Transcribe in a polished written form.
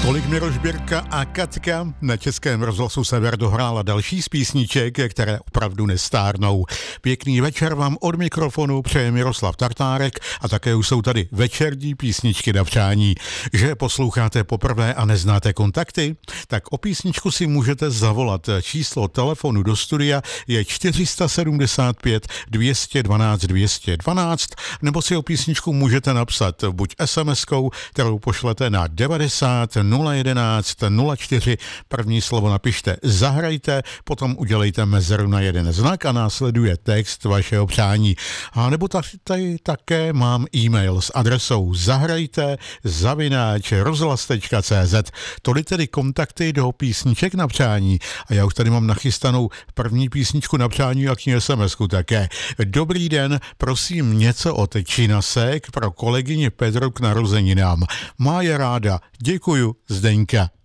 Tolik Miroš Birka a Katka. Na Českém rozhlasu Sever dohrála další z písniček, které opravdu nestárnou. Pěkný večer vám od mikrofonu přeje Miroslav Tartárek a také už jsou tady večerní písničky na přání. Že posloucháte poprvé a neznáte kontakty? Tak o písničku si můžete zavolat. Číslo telefonu do studia je 475 212 212, nebo si o písničku můžete napsat buď SMS-kou, kterou pošlete na 90 011 04. První slovo napište zahrajte, potom udělejte mezeru na jeden znak a následuje text vašeho přání. A nebo tady také mám e-mail s adresou zahrajte@rozhlas.cz. Tolik tedy kontakty do písniček na přání. A já už tady mám nachystanou první písničku na přání a k ní SMS-ku také. Dobrý den, prosím něco od Činasek pro kolegyni Petru k narozeninám. Má je ráda. Děkuju, Zdeňka.